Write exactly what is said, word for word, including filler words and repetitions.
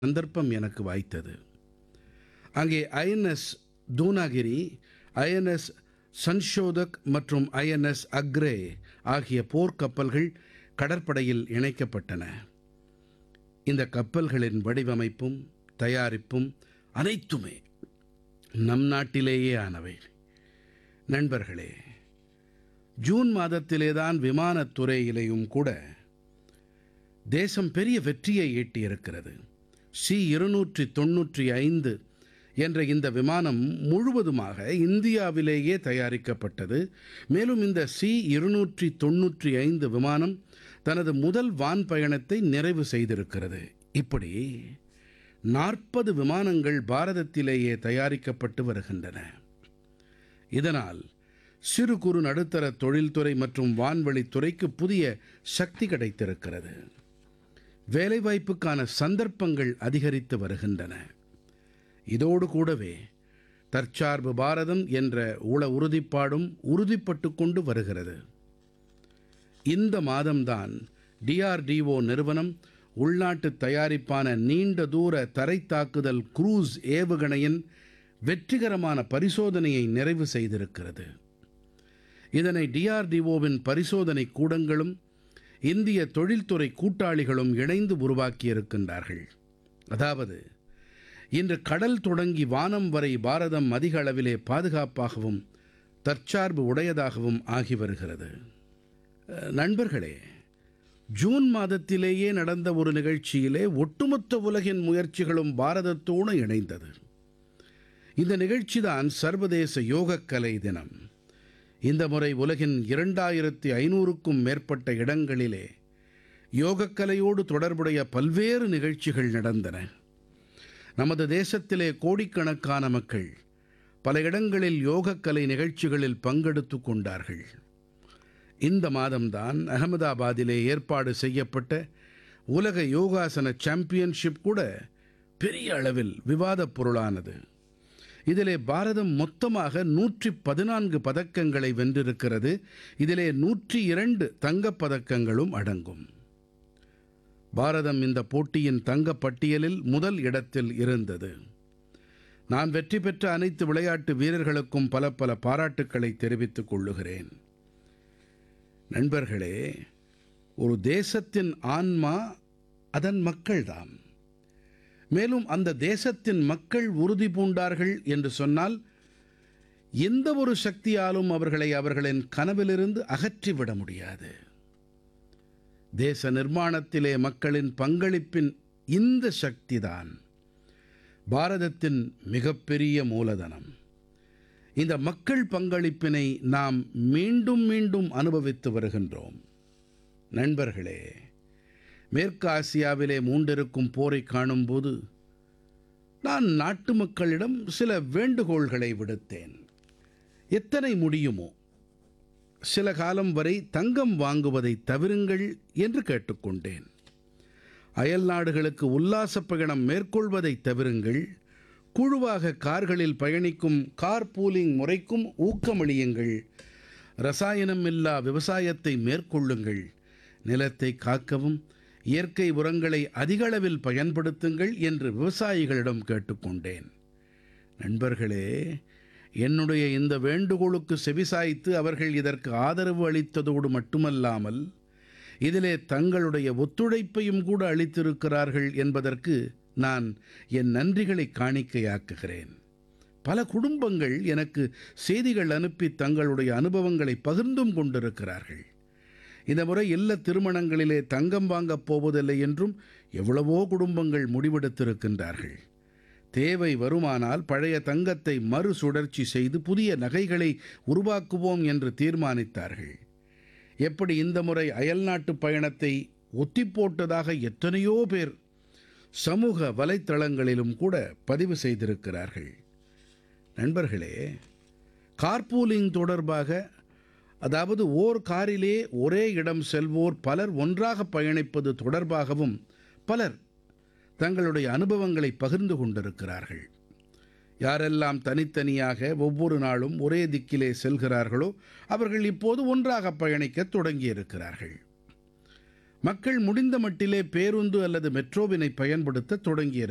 சந்தர்ப்பம் எனக்கு வாய்த்தது. அங்கே ஐஎன்எஸ் தூனாகிரி, ஐஎன்எஸ் சன்ஷோதக் மற்றும் ஐஎன்எஸ் அக்ரே ஆகிய போர்க்கப்பல்கள் கடற்படையில் இணைக்கப்பட்டன. இந்த கப்பல்களின் வடிவமைப்பும் தயாரிப்பும் அனைத்துமே நம் நாட்டிலேயே ஆனவை. நண்பர்களே, ஜூன் மாதத்திலேதான் விமானத் துறையிலேயும் கூட தேசம் பெரிய வெற்றியை ஈட்டியிருக்கிறது. சி இருநூற்று தொண்ணூற்று ஐந்து என்ற இந்த விமானம் முழுவதுமாக இந்தியாவிலேயே தயாரிக்கப்பட்டது. மேலும் இந்த சி இருநூற்று தொண்ணூற்று ஐந்து விமானம் தனது முதல் வான் பயணத்தை நிறைவு செய்திருக்கிறது. இப்படி நாற்பது விமானங்கள் பாரதத்திலேயே தயாரிக்கப்பட்டு வருகின்றன. இதனால் சிறு குறு நடுத்தர தொழில்துறை மற்றும் வான்வழித்துறைக்கு புதிய சக்தி கிடைத்திருக்கிறது. வேலைவாய்ப்புக்கான சந்தர்ப்பங்கள் அதிகரித்து வருகின்றன. இதோடு கூடவே தற்சார்பு பாரதம் என்ற உள உறுதிப்பாடும் உறுதிப்பட்டு கொண்டு வருகிறது. இந்த மாதம்தான் டிஆர்டிஓ நிறுவனம் உள்நாட்டு தயாரிப்பான நீண்ட தூர தரைத்தாக்குதல் க்ரூஸ் ஏவுகணையின் வெற்றிகரமான பரிசோதனையை நிறைவு செய்திருக்கிறது. இதனை டிஆர்டிஓவின் பரிசோதனை கூடங்களும் இந்திய தொழில்துறை கூட்டாளிகளும் இணைந்து உருவாக்கியிருக்கின்றார்கள். அதாவது இன்று கடல் தொடங்கி வானம் வரை பாரதம் அதிக அளவிலே பாதுகாப்பாகவும் தற்சார்பு உடையதாகவும் ஆகி வருகிறது. நண்பர்களே, ஜூன் மாதத்திலேயே நடந்த ஒரு நிகழ்ச்சியிலே ஒட்டுமொத்த உலகின் முயற்சிகளும் பாரதத்தோடு இணைந்தது. இந்த நிகழ்ச்சிதான் சர்வதேச யோகக்கலை தினம். இந்த முறை உலகின் இரண்டாயிரத்தி ஐநூறுக்கும் மேற்பட்ட இடங்களிலே யோகக்கலையோடு தொடர்புடைய பல்வேறு நிகழ்ச்சிகள் நடந்தன. நமது தேசத்திலே கோடிக்கணக்கான மக்கள் பல இடங்களில் யோகக்கலை நிகழ்ச்சிகளில் பங்கெடுத்து கொண்டார்கள். இந்த மாதம்தான் அகமதாபாதிலே ஏற்பாடு செய்யப்பட்ட உலக யோகாசன சாம்பியன்ஷிப் கூட பெரிய அளவில் விவாதப் பொருளானது. இதிலே பாரதம் மொத்தமாக நூற்றி பதினான்கு பதக்கங்களை வென்றிருக்கிறது. இதிலே நூற்றி இரண்டு தங்கப் பதக்கங்களும் அடங்கும். பாரதம் இந்த போட்டியின் தங்கப் பட்டியலில் முதல் இடத்தில் இருந்தது. நான் வெற்றி பெற்ற அனைத்து விளையாட்டு வீரர்களுக்கும் பல பல பாராட்டுக்களை தெரிவித்துக் கொள்ளுகிறேன். நண்பர்களே, ஒரு தேசத்தின் ஆன்மா அதன் மக்கள்தாம். மேலும் அந்த தேசத்தின் மக்கள் உறுதி பூண்டார்கள் என்று சொன்னால் எந்த ஒரு சக்தியாலும் அவர்களை அவர்களின் கனவிலிருந்து அகற்றிவிட முடியாது. தேச நிர்மாணத்திலே மக்களின் பங்களிப்பின் இந்த சக்திதான் பாரதத்தின் மிகப்பெரிய மூலதனம். இந்த மக்கள் பங்களிப்பினை நாம் மீண்டும் மீண்டும் அனுபவித்து வருகின்றோம். நண்பர்களே, மேற்கு ஆசியாவிலே மூண்டிருக்கும் போரை காணும்போது நான் நாட்டு மக்களிடம் சில வேண்டுகோள்களை விடுத்தேன். எத்தனை முடியுமோ சில காலம் வரை தங்கம் வாங்குவதை தவிருங்கள் என்று கேட்டுக்கொண்டேன். அயல் நாடுகளுக்கு உல்லாசப் பயணம் மேற்கொள்வதை தவிருங்கள். குழுவாக கார்களில் பயணிக்கும் கார் பூலிங் முறைக்கும் ஊக்கமளியுங்கள். ரசாயனம் இல்லா விவசாயத்தை மேற்கொள்ளுங்கள். நிலத்தை காக்கவும் இயற்கை உரங்களை அதிக அளவில் பயன்படுத்துங்கள் என்று விவசாயிகளிடம் கேட்டுக்கொண்டேன். நண்பர்களே, என்னுடைய இந்த வேண்டுகோளுக்கு செவிசாய்த்து அவர்கள் இதற்கு ஆதரவு அளித்ததோடு மட்டுமல்லாமல் இதிலே தங்களுடைய ஒத்துழைப்பையும் கூட அளித்திருக்கிறார்கள் என்பதற்கு நான் என் நன்றிகளை காணிக்கையாக்குகிறேன். பல குடும்பங்கள் எனக்கு செய்திகள் அனுப்பி தங்களுடைய அனுபவங்களை பகிர்ந்தும் கொண்டிருக்கிறார்கள். இந்த முறை இல்ல திருமணங்களிலே தங்கம் வாங்கப் போவதில்லை என்றும் எவ்வளவோ குடும்பங்கள் முடிவெடுத்திருக்கின்றார்கள். தேவை வருமானால் பழைய தங்கத்தை மறுசுழற்சி செய்து புதிய நகைகளை உருவாக்குவோம் என்று தீர்மானித்தார்கள். எப்படி இந்த முறை அயல்நாட்டு பயணத்தை ஒத்திப்போட்டதாக எத்தனையோ பேர் சமூக வலைத்தளங்களிலும் கூட பதிவு செய்திருக்கிறார்கள். நண்பர்களே, கார்பூலிங் தொடர்பாக, அதாவது ஓர் காரிலே ஒரே இடம் செல்வோர் பலர் ஒன்றாக பயணிப்பது தொடர்பாகவும் பலர் தங்களுடைய அனுபவங்களை பகிர்ந்து கொண்டிருக்கிறார்கள். யாரெல்லாம் தனித்தனியாக ஒவ்வொரு நாளும் ஒரே திக்கிலே செல்கிறார்களோ அவர்கள் இப்போது ஒன்றாக பயணிக்கத் தொடங்கியிருக்கிறார்கள். மக்கள் முடிந்த மட்டிலே பேருந்து அல்லது மெட்ரோவினை பயன்படுத்த தொடங்கியிருக்கிறார்கள்.